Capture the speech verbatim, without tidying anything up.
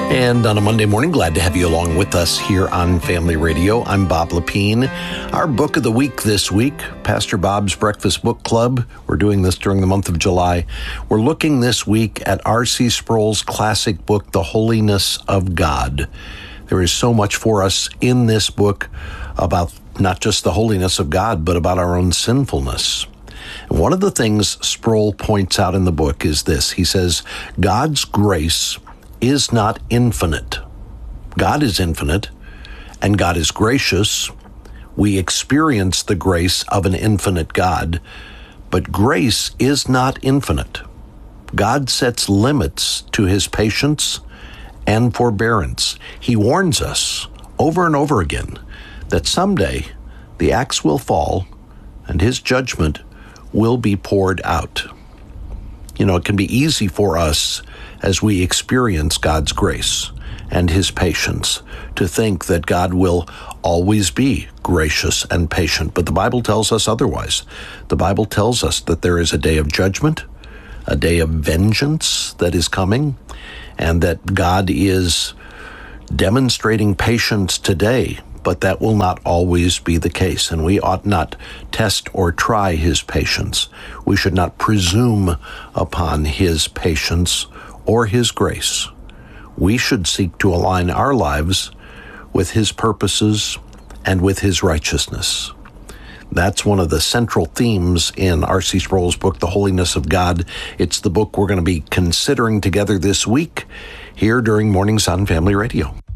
And on a Monday morning, glad to have you along with us here on Family Radio. I'm Bob Lepine. Our book of the week this week, Pastor Bob's Breakfast Book Club. We're doing this during the month of July. We're looking this week at R C Sproul's classic book, The Holiness of God. There is so much for us in this book about not just the holiness of God, but about our own sinfulness. And one of the things Sproul points out in the book is this. He says, God's grace is not infinite. God is infinite, and God is gracious. We experience the grace of an infinite God, but grace is not infinite. God sets limits to his patience and forbearance. He warns us over and over again that someday the axe will fall and his judgment will be poured out. You know, it can be easy for us as we experience God's grace and his patience to think that God will always be gracious and patient. But the Bible tells us otherwise. The Bible tells us that there is a day of judgment, a day of vengeance that is coming, and that God is demonstrating patience today, but that will not always be the case, and we ought not test or try his patience. We should not presume upon his patience or his grace. We should seek to align our lives with his purposes and with his righteousness. That's one of the central themes in R C Sproul's book, The Holiness of God. It's the book we're going to be considering together this week here during Mornings on Family Radio.